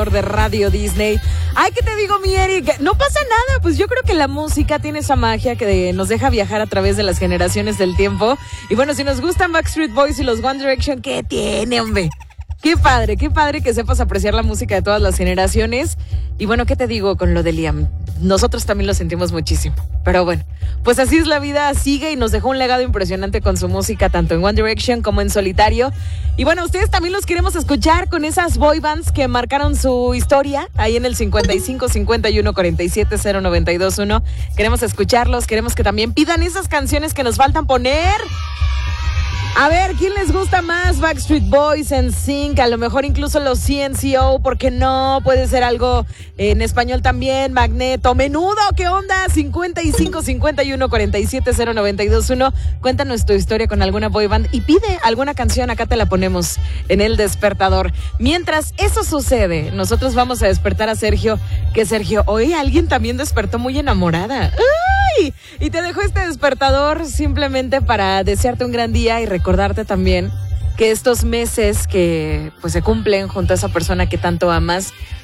de Radio Disney. Ay, ¿qué te digo, mi Eric? No pasa nada, pues yo creo que la música tiene esa magia que nos deja viajar a través de las generaciones del tiempo. Y bueno, si nos gustan Backstreet Boys y los One Direction, ¿qué tiene, hombre? Qué padre que sepas apreciar la música de todas las generaciones. Y bueno, ¿qué te digo con lo de Liam? Nosotros también lo sentimos muchísimo. Pero bueno, pues así es la vida, sigue y nos dejó un legado impresionante con su música, tanto en One Direction como en solitario. Y bueno, ustedes también los queremos escuchar con esas boy bands que marcaron su historia ahí en el 55 51 47 0921. Queremos escucharlos, queremos que también pidan esas canciones que nos faltan poner. A ver, ¿quién les gusta más? Backstreet Boys, NSYNC, a lo mejor incluso los CNCO, ¿por qué no? Puede ser algo en español también, Magneto, Menudo, ¿qué onda? 55 51 47 0921. Cuéntanos tu historia con alguna boy band y pide alguna canción, acá te la ponemos en el despertador. Mientras eso sucede, nosotros vamos a despertar a Sergio, que Sergio, hoy alguien también despertó muy enamorada. ¡Ay! Y te dejo este despertador simplemente para desearte un gran día y recordarte también que estos meses que pues se cumplen junto a esa persona que tanto amas,